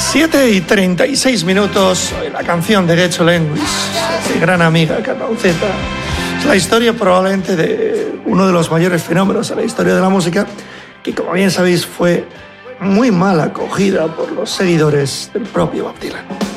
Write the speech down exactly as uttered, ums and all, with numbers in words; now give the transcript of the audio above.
siete y treinta y seis minutos, la canción de Getxo Lenguis, de gran amiga Carlauceta. Es la historia probablemente de uno de los mayores fenómenos en la historia de la música, que como bien sabéis fue muy mal acogida por los seguidores del propio Bob Dylan.